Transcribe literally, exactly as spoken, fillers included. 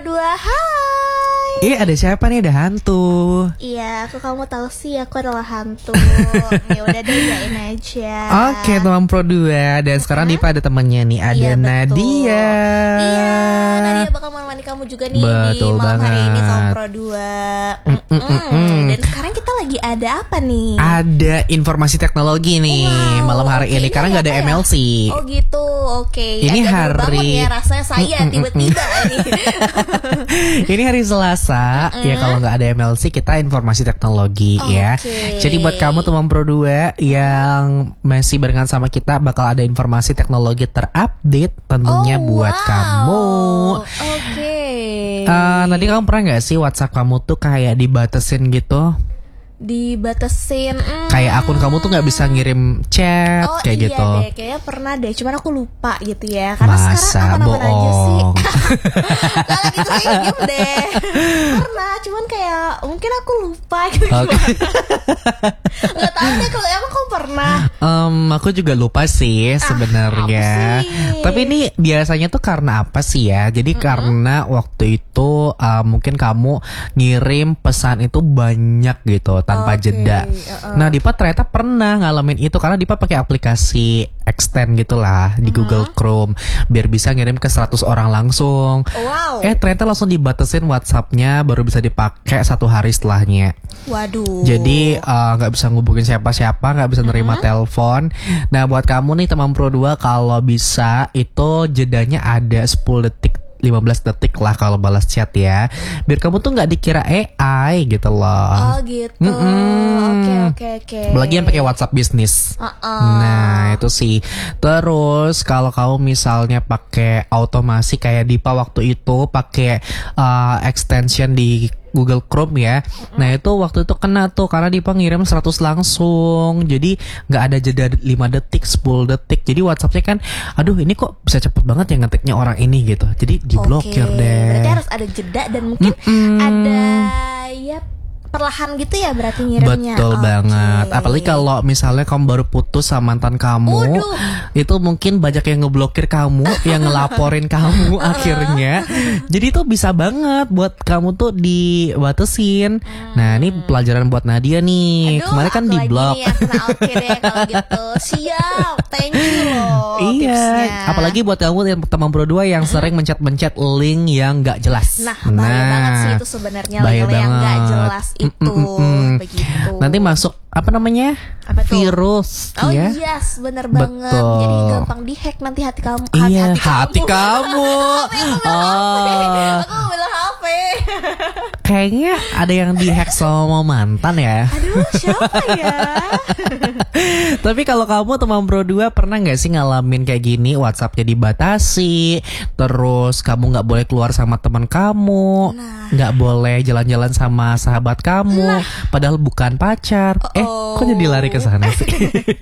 dua, hai. Eh, ada siapa nih? Ada hantu. Iya, aku kamu tahu sih aku adalah hantu. Ya udah deh, iyain aja. Oke, teman Pro dua. Dan sekarang Dipa ada temannya nih, ada Iya, betul. Nadia. Iya, Nadia bakal menemani kamu juga nih Betul di malam hari banget. ini sama Pro dua. Mm, mm, mm, mm. Dan sekarang kita lagi ada apa nih? Ada informasi teknologi nih Wow, malam hari oke, ini ini karena nggak ada apa M L C. ya? Oh gitu, oke. Ini Agak baru hari- bangun ya rasanya saya Mm, mm, mm, tiba-tiba ini. Ini hari Selasa, ya kalau nggak ada M L C kita informasi teknologi ya. Oke. Jadi buat kamu teman Pro dua yang masih barengan sama kita bakal ada informasi teknologi terupdate tentunya Oh, buat wow. kamu. Oke. Eh, nanti kamu pernah nggak sih WhatsApp kamu tuh kayak dibatasin gitu? Dibatasin mm. Kayak akun kamu tuh nggak bisa ngirim chat Oh kayak iya gitu. deh, kayaknya pernah deh, cuman aku lupa gitu ya. Karena Masa sekarang aman-aman aja sih. bohong? Gak lagi tuh kayak diem deh. Pernah, cuman kayak mungkin aku lupa gitu. Oke. Gak tau deh kalau emang kamu pernah. Em, aku juga lupa sih sebenarnya. apa sih? Tapi ini biasanya tuh karena apa sih ya? Jadi karena waktu itu uh, mungkin kamu ngirim pesan itu banyak gitu tanpa Oke, jeda. uh-uh. Nah, Dipa ternyata pernah ngalamin itu karena Dipa pakai aplikasi extend gitulah di Google Chrome biar bisa ngirim ke seratus orang langsung. Wow. Eh ternyata langsung dibatasin WhatsApp-nya baru bisa dipakai satu hari setelahnya. Waduh. Jadi uh, nggak bisa ngubungin siapa-siapa, nggak bisa nerima telepon. Nah buat kamu nih teman Pro dua kalau bisa itu jedanya ada sepuluh detik, lima belas detik lah kalau balas chat ya. Biar kamu tuh nggak dikira A I gitu loh. Oh gitu. Mm-mm. Oke oke oke. Apalagi yang pakai WhatsApp bisnis. Uh-uh. Nah itu sih. Terus kalau kamu misalnya pakai automasi kayak Dipa waktu itu pakai uh, extension di Google Chrome ya. Nah itu waktu itu kena tuh karena Dipa ngirim seratus langsung. Jadi nggak ada jeda lima detik, sepuluh detik. Jadi WhatsAppnya kan, aduh ini kok bisa cepet banget ya ngetiknya orang ini gitu. Jadi diblokir Oke, deh. berarti harus ada jeda dan mungkin Mm-mm. ada ya perlahan gitu ya berarti ngirimnya. Betul Oke. banget. Apalagi kalau misalnya kamu baru putus sama mantan kamu, Waduh. itu mungkin banyak yang ngeblokir kamu, yang ngelaporin kamu akhirnya. Jadi itu bisa banget buat kamu tuh dibatasin. Nah, ini pelajaran buat Nadia nih. Aduh, Kemarin kan aku di lagi blok. nih yang kena. Oke deh kalau gitu. Siap. Thank you loh Iya, tipsnya. apalagi buat kamu yang teman Pro dua yang sering mencet-mencet link yang nggak jelas. Nah, bahaya banget sih itu sebenarnya bahaya link yang nggak banget. jelas Mm, itu. mm, mm, mm. Begitu. Nanti masuk apa namanya? Apa tuh? Virus Oh ya. yes, bener banget. Betul. Jadi gampang dihack nanti hati kamu. Iya, hati, hati kamu. Oh, Aku mau bilang H P. kayaknya ada yang dihack sama mantan ya. Aduh, siapa ya? Tapi kalau kamu teman Pro dua pernah nggak sih ngalamin kayak gini, WhatsAppnya dibatasi, terus kamu nggak boleh keluar sama teman kamu, Nah. nggak boleh jalan-jalan sama sahabat kamu, padahal bukan pacar. Eh, kok jadi lari ke sana sih?